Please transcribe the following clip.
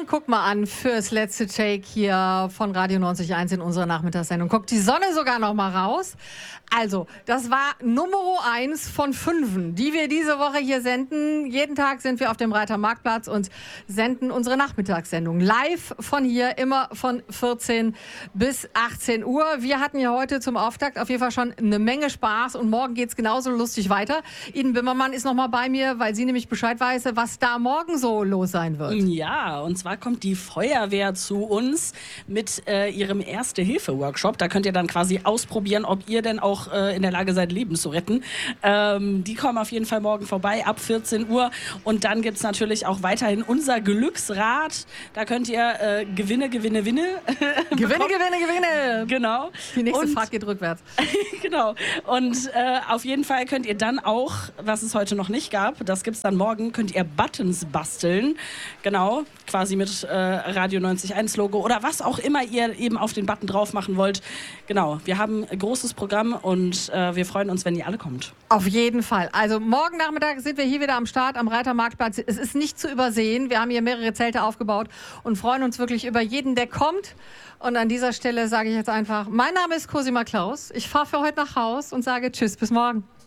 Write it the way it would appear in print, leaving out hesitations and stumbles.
Und guck mal an fürs letzte Take hier von Radio 90.1 in unserer Nachmittagssendung. Guckt die Sonne sogar noch mal raus. Also, das war Nummer 1 von 5, die wir diese Woche hier senden. Jeden Tag sind wir auf dem Reiter Marktplatz und senden unsere Nachmittagssendung live von hier, immer von 14 bis 18 Uhr. Wir hatten ja heute zum Auftakt auf jeden Fall schon eine Menge Spaß und morgen geht's genauso lustig weiter. Iden Bimmermann ist noch mal bei mir, weil sie nämlich Bescheid weiß, was da morgen so los sein wird. Ja, und zwar kommt die Feuerwehr zu uns mit ihrem Erste-Hilfe-Workshop. Da könnt ihr dann quasi ausprobieren, ob ihr denn auch in der Lage seid, Leben zu retten. Die kommen auf jeden Fall morgen vorbei ab 14 Uhr. Und dann gibt es natürlich auch weiterhin unser Glücksrad. Da könnt ihr Gewinne. Gewinne. Genau. Die nächste Fahrt geht rückwärts. Genau. Und auf jeden Fall könnt ihr dann auch, was es heute noch nicht gab, das gibt es dann morgen, könnt ihr Buttons basteln. Genau, quasi mit Radio 90.1 Logo oder was auch immer ihr eben auf den Button drauf machen wollt. Genau, wir haben ein großes Programm und wir freuen uns, wenn ihr alle kommt. Auf jeden Fall. Also morgen Nachmittag sind wir hier wieder am Start am Reiter Marktplatz. Es ist nicht zu übersehen. Wir haben hier mehrere Zelte aufgebaut und freuen uns wirklich über jeden, der kommt. Und an dieser Stelle sage ich jetzt einfach, mein Name ist Cosima Klaus. Ich fahre für heute nach Haus und sage Tschüss, bis morgen.